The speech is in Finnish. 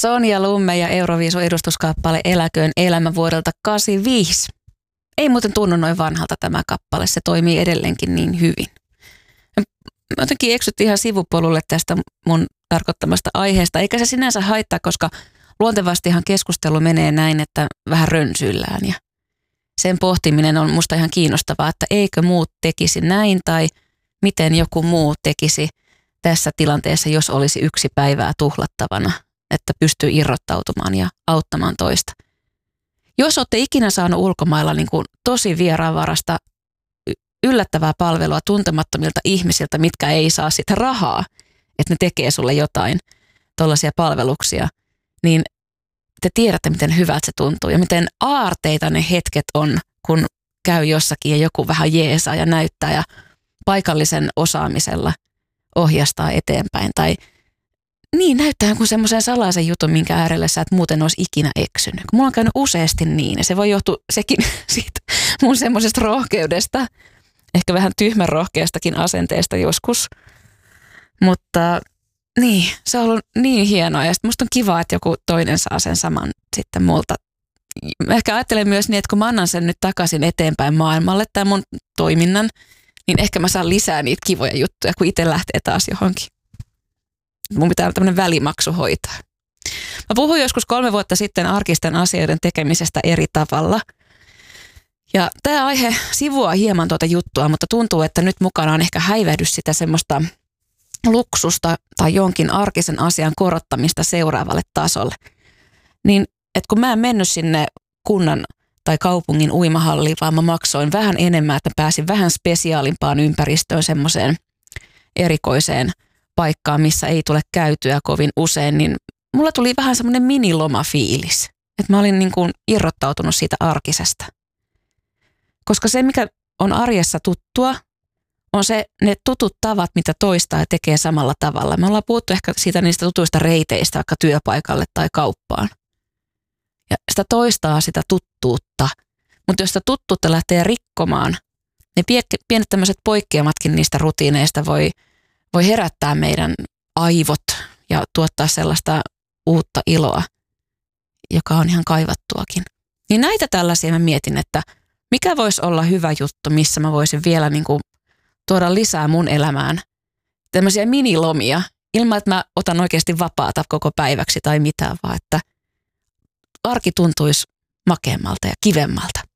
Sonja Lumme ja Euroviisun edustuskappale Eläköön elämä vuodelta 85. Ei muuten tunnu noin vanhalta tämä kappale, se toimii edelleenkin niin hyvin. Mä jotenkin eksyttiin ihan sivupolulle tästä mun tarkoittamasta aiheesta, eikä se sinänsä haittaa, koska luontevastihan keskustelu menee näin, että vähän rönsyillään ja sen pohtiminen on musta ihan kiinnostavaa, että eikö muut tekisi näin tai miten joku muu tekisi tässä tilanteessa, jos olisi yksi päivää tuhlattavana, että pystyy irrottautumaan ja auttamaan toista. Jos olette ikinä saanut ulkomailla niin kuin tosi vieraanvarasta yllättävää palvelua tuntemattomilta ihmisiltä, mitkä ei saa sitä rahaa, että ne tekee sulle jotain, tollaisia palveluksia, niin te tiedätte, miten hyvältä se tuntuu ja miten aarteita ne hetket on, kun käy jossakin ja joku vähän jeesaa ja näyttää ja paikallisen osaamisella ohjastaa eteenpäin. Tai niin, näyttää jonkun semmoisen salaisen jutun, minkä äärellä sä et muuten olisi ikinä eksynyt. Mulla on käynyt useasti niin ja se voi johtua sekin siitä mun semmoisesta rohkeudesta, ehkä vähän tyhmän rohkeastakin asenteesta joskus. Mutta niin, se on ollut niin hienoa ja sitten musta on kiva, että joku toinen saa sen saman sitten multa. Mä ehkä ajattelen myös niin, että kun mä annan sen nyt takaisin eteenpäin maailmalle tämän mun toiminnan, niin ehkä mä saan lisää niitä kivoja juttuja, kun itse lähtee taas johonkin. Mun pitää tämmöinen välimaksu hoitaa. Mä puhuin joskus 3 vuotta sitten arkisten asioiden tekemisestä eri tavalla. Ja tämä aihe sivuaa hieman tuota juttua, mutta tuntuu, että nyt mukana on ehkä häivähdys sitä semmoista luksusta tai jonkin arkisen asian korottamista seuraavalle tasolle. Niin, että kun mä en mennyt sinne kunnan tai kaupungin uimahalliin, vaan mä maksoin vähän enemmän, että pääsin vähän spesiaalimpaan ympäristöön, semmoiseen erikoiseen paikkaan, missä ei tule käytyä kovin usein, niin mulla tuli vähän semmoinen minilomafiilis. Että mä olin niin kuin irrottautunut siitä arkisesta. Koska se, mikä on arjessa tuttua, on se ne tutut tavat, mitä toistaa ja tekee samalla tavalla. Me ollaan puhuttu ehkä siitä niistä tutuista reiteistä vaikka työpaikalle tai kauppaan. Ja sitä toistaa sitä tuttuutta. Mutta jos sitä tuttuutta lähtee rikkomaan, niin pienet tämmöiset poikkeamatkin niistä rutiineista voi herättää meidän aivot ja tuottaa sellaista uutta iloa, joka on ihan kaivattuakin. Niin näitä tällaisia mä mietin, että mikä voisi olla hyvä juttu, missä mä voisin vielä niin kuin tuoda lisää mun elämään. Tämmöisiä minilomia, ilman että mä otan oikeasti vapaata koko päiväksi tai mitään, vaan että arki tuntuisi makeammalta ja kivemmalta.